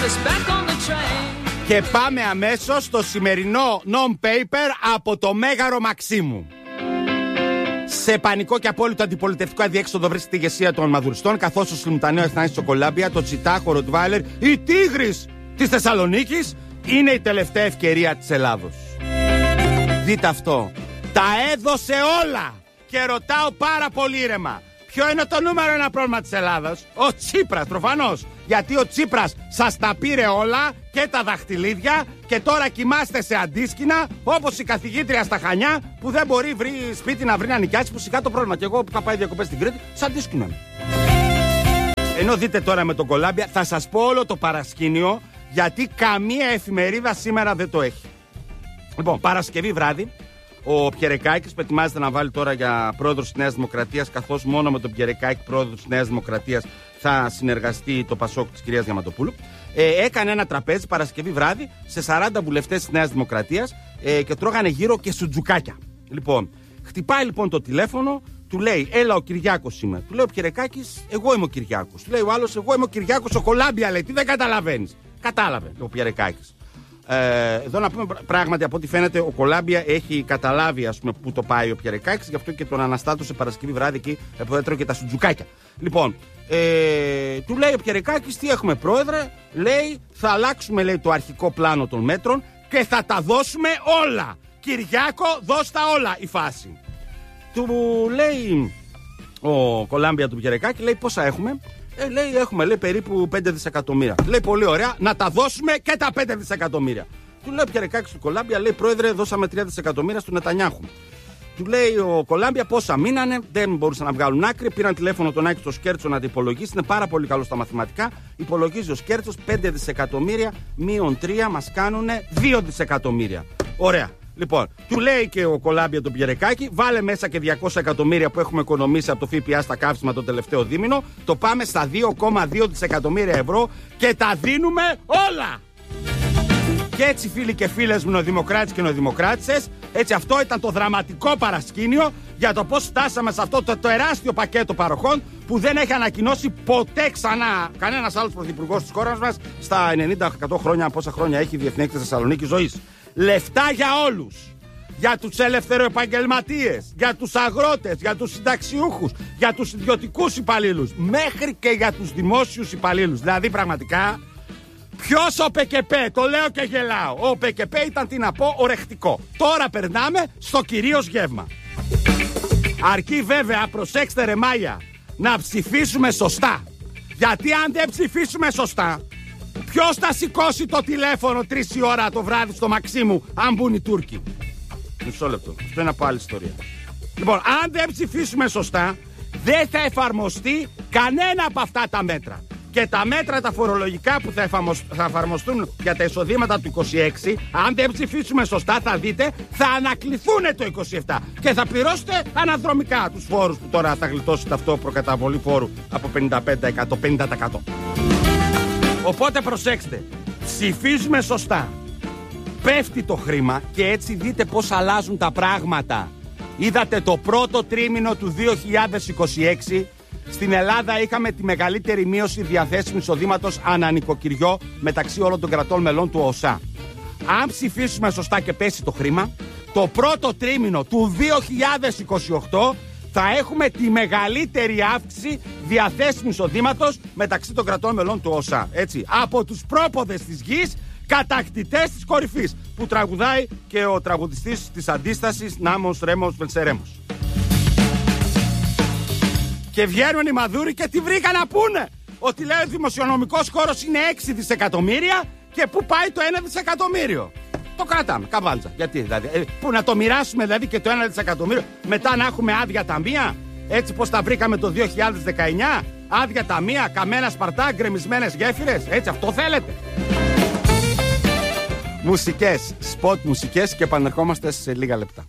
Και πάμε αμέσως στο σημερινό non-paper από το Μέγαρο Μαξίμου. Σε πανικό και απόλυτο αντιπολιτευτικό αδιέξοδο βρίσκεται η ηγεσία των μαδουριστών, καθώς ο Σλιμουτανέο Εθνάνης στο Κολάμπια, το Τσιτάχο Ροτβάιλερ, η Τίγρης της Θεσσαλονίκης είναι η τελευταία ευκαιρία της Ελλάδος. Δείτε αυτό. Τα έδωσε όλα. Και ρωτάω πάρα πολύ ήρεμα, ποιο είναι το νούμερο ένα πρόβλημα της Ελλάδας? Ο Τσίπρας, προφανώς. Γιατί ο Τσίπρας σας τα πήρε όλα και τα δαχτυλίδια και τώρα κοιμάστε σε αντίσκηνα, όπως η καθηγήτρια στα Χανιά που δεν μπορεί βρει σπίτι να βρει να νοικιάσει, που σιγά το πρόβλημα. Και εγώ που είχα πάει διακοπές στην Κρήτη, σαν αντίσκηνα. Ενώ δείτε τώρα με τον Κολάμπια, θα σας πω όλο το παρασκήνιο, γιατί καμία εφημερίδα σήμερα δεν το έχει. Λοιπόν, Παρασκευή βράδυ, ο Πιερεκάκης που ετοιμάζεται να βάλει τώρα για πρόεδρος της Νέας Δημοκρατίας, καθώς μόνο με τον Πιερεκάκη πρόεδρος της Νέας Δημοκρατίας θα συνεργαστεί το Πασόκ της κυρίας Διαματοπούλου, έκανε ένα τραπέζι Παρασκευή βράδυ σε 40 βουλευτές της Νέας Δημοκρατίας και τρώγανε γύρω και σουτζουκάκια. Λοιπόν, χτυπάει λοιπόν το τηλέφωνο, του λέει, έλα ο Κυριάκος είμαι. Του λέει ο Πιερεκάκης, εγώ είμαι ο Κυριάκος. Του λέει ο άλλος, εγώ είμαι ο Κυριάκος, ο Κολάμπια, λέει, τι δεν καταλαβαίνεις? Κατάλαβε ο Πιερεκάκης. Εδώ να πούμε πράγματι, από ό,τι φαίνεται, ο Κολάμπια έχει καταλάβει, ας πούμε, που το πάει ο Πιερεκάκης, γι' αυτό και τον αναστάτωσε Παρασκευή βράδυ εκεί που έτρωγε και τα σουτζουκάκια. Λοιπόν, του λέει ο Πιερεκάκης, τι έχουμε πρόεδρε? Λέει, θα αλλάξουμε, λέει, το αρχικό πλάνο των μέτρων και θα τα δώσουμε όλα. Κυριάκο, δώσ' τα όλα, η φάση. Του λέει ο Κολάμπια του Πιερεκάκη, λέει, πόσα έχουμε? Λέει, έχουμε, λέει, περίπου 5 δισεκατομμύρια. Λέει, πολύ ωραία, να τα δώσουμε και τα 5 δισεκατομμύρια. Του λέει ο Πιερεκάκης του Κολάμπια, λέει, πρόεδρε, δώσαμε 3 δισεκατομμύρια στον Νετανιάχου. Του λέει ο Κολάμπια πόσα μείνανε, δεν μπορούσαν να βγάλουν άκρη. Πήραν τηλέφωνο τον Άκη στο Σκέρτσο να τα υπολογίσει. Είναι πάρα πολύ καλό στα μαθηματικά. Υπολογίζει ο Σκέρτσος 5 δισεκατομμύρια μείον 3 μας κάνουν 2 δισεκατομμύρια. Ωραία. Λοιπόν, του λέει και ο Κολάμπια τον Πιερεκάκη, βάλε μέσα και 200 εκατομμύρια που έχουμε οικονομήσει από το ΦΠΑ στα καύσιμα το τελευταίο δίμηνο. Το πάμε στα 2,2 δισεκατομμύρια ευρώ και τα δίνουμε όλα. Και έτσι, φίλοι και φίλες μου, νεοδημοκράτες και νεοδημοκράτησες, έτσι αυτό ήταν το δραματικό παρασκήνιο για το πώς φτάσαμε σε αυτό το τεράστιο πακέτο παροχών που δεν έχει ανακοινώσει ποτέ ξανά κανένας άλλος πρωθυπουργός της χώρας μας στα 90-100 χρόνια, πόσα χρόνια έχει η Διεθνή Έκθεση Θεσσαλονίκης ζωής. Λεφτά για όλους. Για τους ελευθεροεπαγγελματίες, για τους αγρότες, για τους συνταξιούχους, για τους ιδιωτικούς υπαλλήλους, μέχρι και για τους δημόσιους υπαλλήλους. Δηλαδή πραγματικά, ποιος ο ΠΚΠ, το λέω και γελάω. Ο ΠΚΠ ήταν, τι να πω, ορεχτικό. Τώρα περνάμε στο κυρίως γεύμα. Αρκεί βέβαια, προσέξτε ρε Μάγια, να ψηφίσουμε σωστά. Γιατί αν δεν ψηφίσουμε σωστά, ποιος θα σηκώσει το τηλέφωνο 3 η ώρα το βράδυ στο Μαξίμου, αν μπουν οι Τούρκοι? Μισό λεπτό. Αυτό είναι από άλλη ιστορία. Λοιπόν, αν δεν ψηφίσουμε σωστά, δεν θα εφαρμοστεί κανένα από αυτά τα μέτρα. Και τα μέτρα τα φορολογικά που θα εφαρμοστούν για τα εισοδήματα του 26, αν δεν ψηφίσουμε σωστά, θα δείτε, θα ανακληθούν το 27. Και θα πληρώσετε αναδρομικά τους φόρους που τώρα θα γλιτώσετε αυτό προκαταβολή φόρου από 55% 50%. Οπότε προσέξτε, ψηφίζουμε σωστά. Πέφτει το χρήμα και έτσι δείτε πώς αλλάζουν τα πράγματα. Είδατε το πρώτο τρίμηνο του 2026 στην Ελλάδα είχαμε τη μεγαλύτερη μείωση διαθέσιμου εισοδήματος ανά νοικοκυριό μεταξύ όλων των κρατών μελών του ΟΣΑ. Αν ψηφίσουμε σωστά και πέσει το χρήμα, το πρώτο τρίμηνο του 2028 θα έχουμε τη μεγαλύτερη αύξηση διαθέσιμου εισοδήματος μεταξύ των κρατών μελών του ΟΣΑ. Έτσι, από τους πρόποδες της γης, κατακτητές της κορυφής, που τραγουδάει και ο τραγουδιστής της αντίστασης Νάμος Ρέμος Βελσερέμος. Και βγαίνουν οι μαδούροι και τι βρήκαν να πούνε? Ότι λέει ο δημοσιονομικός χώρος είναι 6 δισεκατομμύρια και πού πάει το 1 δισεκατομμύριο. Το κρατάμε, καβάλτσα. Γιατί δηλαδή, που να το μοιράσουμε δηλαδή και το 1 δισεκατομμύριο, μετά να έχουμε άδεια ταμεία, έτσι πως τα βρήκαμε το 2019, άδεια ταμεία, καμένα σπαρτά, γκρεμισμένες γέφυρες, έτσι αυτό θέλετε? Μουσικές, σποτ μουσικές και επανερχόμαστε σε λίγα λεπτά.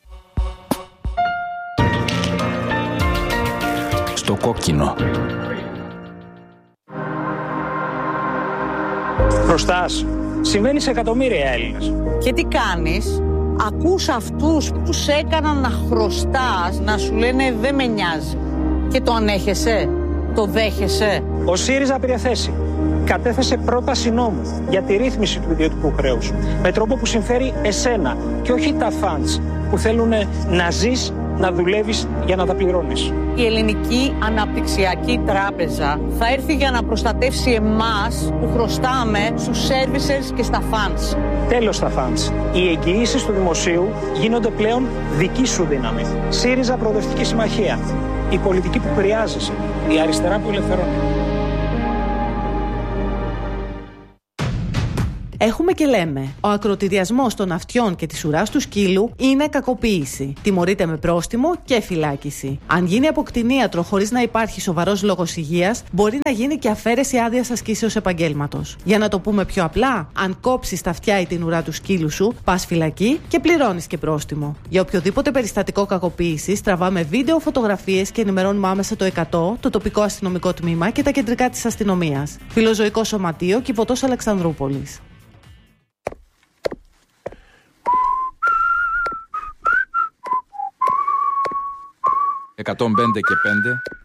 Στο κόκκινο. Χρωστάς. Συμβαίνει σε εκατομμύρια Έλληνες. Και τι κάνεις? Ακούς αυτούς που σε έκαναν να χρωστάς να σου λένε δεν με νοιάζει. Και το ανέχεσαι? Το δέχεσαι? Ο ΣΥΡΙΖΑ πήρε θέση. κατέθεσε πρόταση νόμου για τη ρύθμιση του ιδιωτικού χρέους με τρόπο που συμφέρει εσένα και όχι τα funds που θέλουν να ζεις, να δουλεύεις για να τα πληρώνεις. Η Ελληνική Αναπτυξιακή Τράπεζα θα έρθει για να προστατεύσει εμάς που χρωστάμε στους services και στα funds. Τέλος στα funds. Οι εγγυήσεις του δημοσίου γίνονται πλέον δική σου δύναμη. ΣΥΡΙΖΑ Προοδευτική Συμμαχία. Η πολιτική που χρειάζεσαι. Η αριστερά που ελευθερώνει. Έχουμε και λέμε, ο ακροτηριασμός των αυτιών και της ουράς του σκύλου είναι κακοποίηση. Τιμωρείται με πρόστιμο και φυλάκιση. Αν γίνει από κτηνίατρο χωρίς να υπάρχει σοβαρός λόγος υγείας, μπορεί να γίνει και αφαίρεση άδειας ασκήσεως επαγγέλματος. Για να το πούμε πιο απλά, αν κόψεις τα αυτιά ή την ουρά του σκύλου σου, πας φυλακή και πληρώνεις και πρόστιμο. Για οποιοδήποτε περιστατικό κακοποίησης, τραβάμε βίντεο, φωτογραφίες και ενημερώνουμε άμεσα το 100, το τοπικό αστυνομικό τμήμα και τα κεντρικά της αστυνομίας. Φιλοζωικό Σωματείο, Κηποτός Αλεξανδρούπολης. 105 και 5